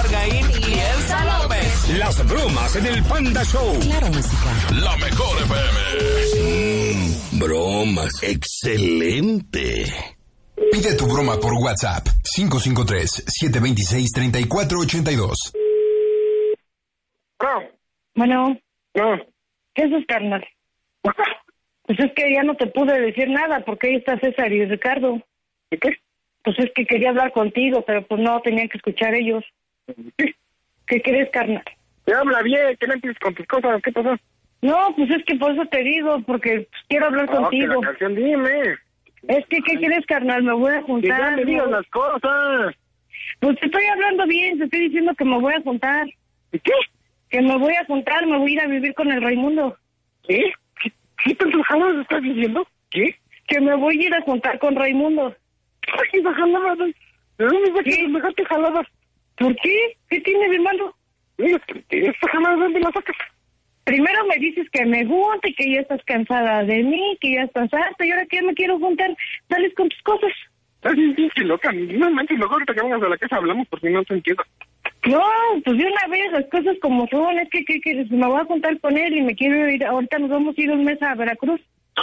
Ibargaín y Elsa López. Las bromas en el Panda Show. Claro, música. La mejor FM. Bromas. Excelente. Pide tu broma por WhatsApp. 553-726-3482. Bueno. No. ¿Qué haces, carnal? Pues es que ya no te pude decir nada porque ahí está César y Ricardo. ¿Y qué? Pues es que quería hablar contigo, pero pues no, tenían que escuchar ellos. ¿Qué quieres, carnal? Te habla bien, que no empieces con tus cosas, ¿qué pasó? No, pues es que por eso te digo, porque pues, quiero hablar contigo. Que la canción, dime. Es que, ¿qué quieres, carnal? Me voy a juntar. Que ya me digas las cosas. Pues te estoy hablando bien, te estoy diciendo que me voy a juntar. ¿Y qué? Que me voy a juntar, me voy a ir a vivir con el Raimundo. ¿Qué? ¿Qué pendejadas estás diciendo? ¿Qué? Que me voy a ir a juntar con Raimundo. ¿Qué jaladas? ¿De dónde sacas semejante jaladas? ¿Por qué? ¿Qué tiene de malo? ¿Esta jalada dónde la sacas? Primero me dices que me junte, que ya estás cansada de mí, que ya estás harta, y ahora que ya me quiero juntar, sales con tus cosas. Estás bien loca, no manches, luego ahorita que vamos a la casa hablamos porque no te entiendo. No, pues de una vez, las cosas como son, es que me voy a juntar con él y me quiero ir, ahorita nos vamos a ir un mes a Veracruz.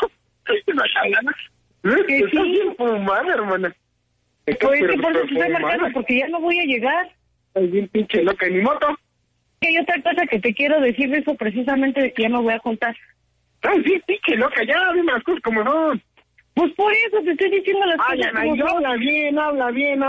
¿Qué estás bien fumada, hermana? Pues que por eso te estoy marcando, porque ya no voy a llegar. Estás bien pinche loca, en mi moto. Que hay otra cosa que te quiero decir de eso precisamente, de que ya me voy a juntar. Estás bien pinche loca, ya dime las cosas como son. Pues por eso te estoy diciendo las cosas como son. Habla bien.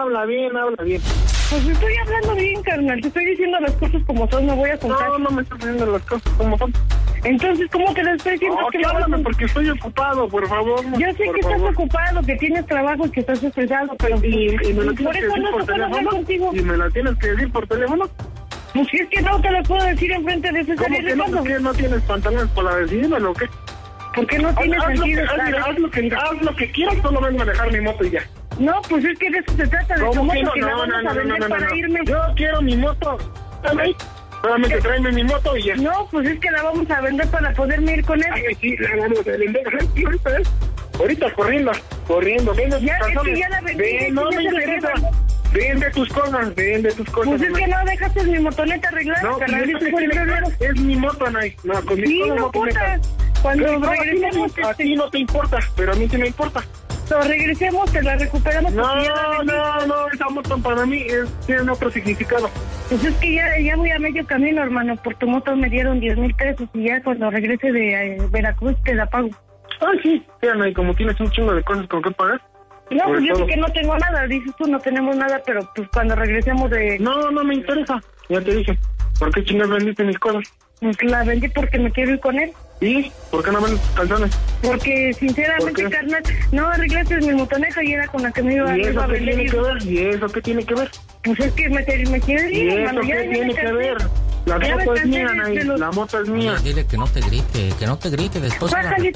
Pues estoy hablando bien, carnal, te estoy diciendo las cosas como son, me voy a juntar. No me estás diciendo las cosas como son. Entonces, ¿cómo te las estoy diciendo? No, que háblame porque estoy ocupado, por favor. Yo sé que estás ocupado, que tienes trabajo y que estás estresado, pero y me lo por eso no se puede hablar contigo. ¿Y me la tienes que decir por teléfono? Pues si es que no te lo puedo decir enfrente de César y Ricardo. ¿Cómo que no tienes pantalones para decírmelo o qué? ¿Por qué no tienes sentido? Haz lo que quieras, solo ven a manejar mi moto y ya. No, pues es que de eso se trata, de tu moto, que la vamos a vender para irme. Yo quiero mi moto. Solamente tráeme mi moto y ya. No, pues es que la vamos a vender para poderme ir con él. Ay, sí, la vamos a vender. Ahorita corriendo. Ven, ya, es que ya la vendí. No me interesa. Vende tus cosas. Pues es que no dejaste mi motoneta arreglada. No, es mi moto, Anay. No, con mi no importa. Cuando regresemos... A ti no te importa, pero a mí sí me importa. Cuando regresemos, te la recuperamos. No, esa moto para mí tiene otro significado. Pues es que ya voy a medio camino, hermano. Por tu moto me dieron 10,000 pesos y ya cuando regrese de Veracruz te la pago. Ay, sí, Anay, como tienes un chingo de cosas con que pagar. No, pues yo sé que no tengo nada, dices tú, no tenemos nada, pero pues cuando regresemos de... No me interesa, ya te dije. ¿Por qué chingas vendiste mis cosas? Pues la vendí porque me quiero ir con él. ¿Y? ¿Por qué no vendes calzones? Porque sinceramente, carnal, no arreglaste mi motoneta y era con la que me iba a vender. ¿Y eso qué tiene que ver? Pues es que me quiero ir, hermano. ¿Y eso qué tiene que ver? La moto es mía, Anaí, la moto es mía. Dile que no te grite, después...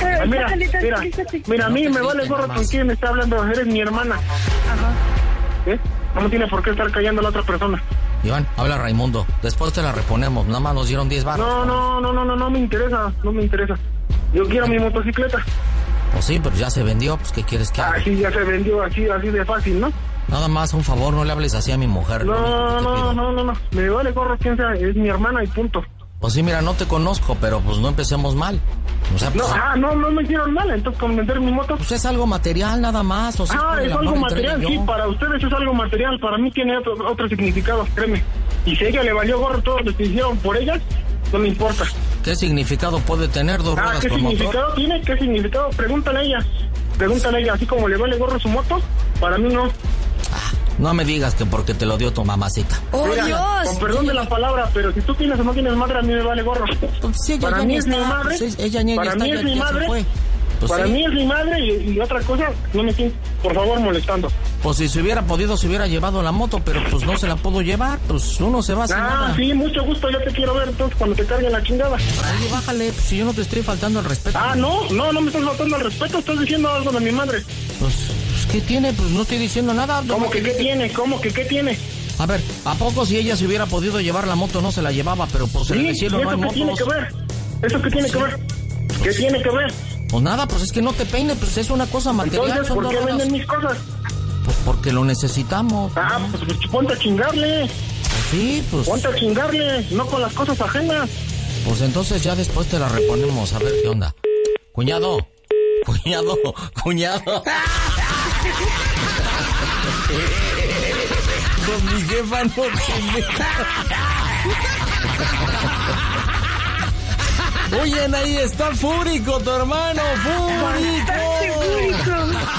Mira, a mí me vale gorro con quién me está hablando, eres mi hermana. Ajá. ¿Eh? No tiene por qué estar callando a la otra persona. Iván, habla Raimundo, después te la reponemos, nada más nos dieron 10 baros. No me interesa. Yo quiero mi motocicleta. Pues sí, pero ya se vendió, pues ¿qué quieres que haga? Sí, ya se vendió, así de fácil, ¿no? Nada más, un favor, no le hables así a mi mujer. No, me vale gorro quién sea, es mi hermana y punto. Pues sí, mira, no te conozco, pero pues no empecemos mal. O sea, pues, no me hicieron mal, entonces con vender mi moto. Pues es algo material nada más, o sea, es algo material, sí, para ustedes es algo material, para mí tiene otro significado, créeme. Y si a ella le valió gorro todo lo que hicieron por ellas, no me importa. ¿Qué significado puede tener 2 ruedas ¿qué con significado motor? tiene? ¿Qué significado? Pregúntale a ella, así como le vale gorro su moto, para mí no. No me digas que porque te lo dio tu mamacita. ¡Oh, Mira, Dios! Con perdón de la palabra, pero si tú tienes o no tienes madre, a mí me vale gorro. Sí, para mí es mi madre. Para mí es mi madre. Para mí es mi madre y otra cosa, no me estoy, por favor, molestando. Pues si se hubiera podido, se hubiera llevado la moto, pero pues no se la pudo llevar, pues uno se va sin nada. Sí, mucho gusto, yo te quiero ver entonces cuando te carguen la chingada. Oye, bájale, pues, si yo no te estoy faltando el respeto. No me estás faltando el respeto, estás diciendo algo de mi madre. Pues ¿qué tiene? Pues no estoy diciendo nada. ¿Cómo que qué tiene? ¿Qué tiene? A ver, ¿a poco si ella se hubiera podido llevar la moto no se la llevaba, pero pues en el cielo no hay motos? ¿Eso qué tiene que ver? ¿Qué tiene que ver? Pues nada, pues es que no te peines, pues es una cosa material. Entonces, ¿por qué venden mis cosas? Pues porque lo necesitamos. Pues ponte a chingarle. Sí, pues... Ponte a chingarle, no con las cosas ajenas. Pues entonces ya después te la reponemos, a ver qué onda. Cuñado. Con mi jefa no tiene. Oye, ahí está fúrico tu hermano, fúrico.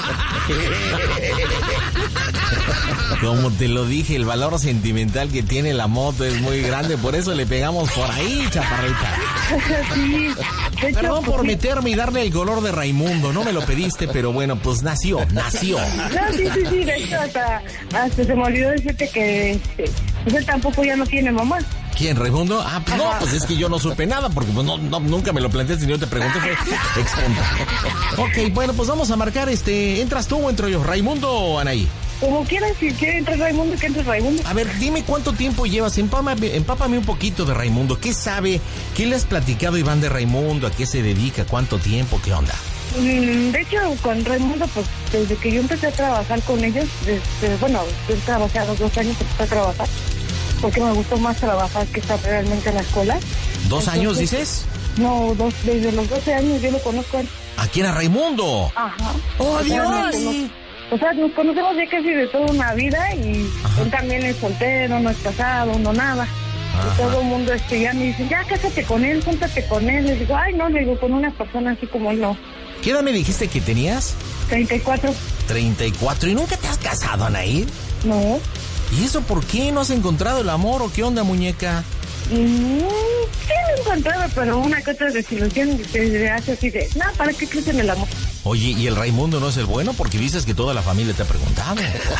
Como te lo dije, el valor sentimental que tiene la moto es muy grande, por eso le pegamos por ahí, chaparrita. Sí, de hecho, Perdón por pues, meterme y darle el color de Raimundo, no me lo pediste, pero bueno, pues nació. No, sí, de hecho hasta se me olvidó decirte que pues él tampoco ya no tiene mamá. ¿Quién, Raimundo? Ah, pues no, pues es que yo no supe nada, porque pues no, nunca me lo planteaste ni yo te pregunté, fue espontáneo. Ok, bueno, pues vamos a marcar, ¿entras tú o entro yo? ¿Raimundo o Anaí? Como quieras, si quiere entrar Raimundo, que entre Raimundo. A ver, dime cuánto tiempo llevas, empápame un poquito de Raimundo, ¿qué sabe? ¿Qué le has platicado Iván de Raimundo? ¿A qué se dedica? ¿Cuánto tiempo? ¿Qué onda? De hecho, con Raimundo, pues desde que yo empecé a trabajar con ellos, bueno, yo trabajé a los 2 años, empecé a trabajar, porque me gustó más trabajar que estar realmente en la escuela. ¿2 años dices? No, desde los 12 años yo lo conozco a él. ¿A quién? ¿A Raimundo? Ajá. ¡Oh, Dios! O sea, nos conocemos ya casi de toda una vida y él también es soltero, no es casado, no nada. Ajá. Y todo el mundo ya me dice, ya cásate con él, júntate con él. Les digo, ay, no, le digo, con una persona así como él no. ¿Qué edad me dijiste que tenías? 34. 34. ¿Y nunca te has casado, Anaí? No. ¿Y eso por qué? ¿No has encontrado el amor o qué onda, muñeca? Sí lo he encontrado, pero una que otra desilusión se hace así de, no, ¿para qué crees en el amor? Oye, ¿y el Raimundo no es el bueno? Porque dices que toda la familia te ha preguntado.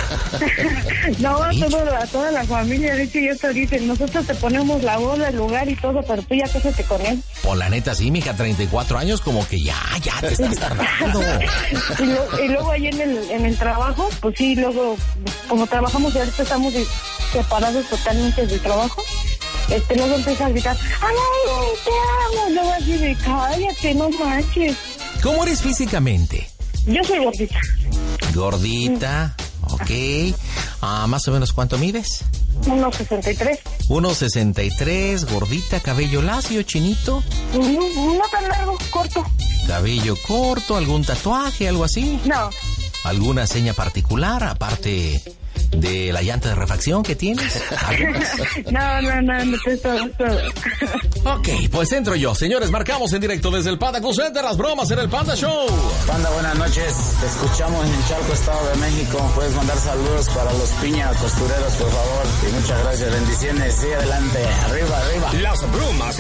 No, toda la familia, de hecho, ya te dicen, nosotros te ponemos la boda, el lugar y todo, pero tú ya cásate con él. Por la neta, sí, mija, 34 años, como que ya te estás tardando. Y luego ahí en el trabajo, pues sí, luego, como trabajamos y ahorita estamos separados totalmente del trabajo, luego empieza a gritar, ¡ay, te amo! Luego así de, cállate, no manches. ¿Cómo eres físicamente? Yo soy gordita. Gordita, ok. ¿Más o menos cuánto mides? 1.63. 1.63, gordita, cabello lacio, chinito. No tan largo, corto. Cabello corto, algún tatuaje, algo así. No. ¿Alguna seña particular, aparte de la llanta de refacción que tienes? No, todo. Ok, pues entro yo. Señores, marcamos en directo desde el Panda Center, las bromas en el Panda Show. Panda, buenas noches. Te escuchamos en Chalco, Estado de México. Puedes mandar saludos para los Piña costureros, por favor. Y muchas gracias. Bendiciones. Sigue adelante. Arriba. Las bromas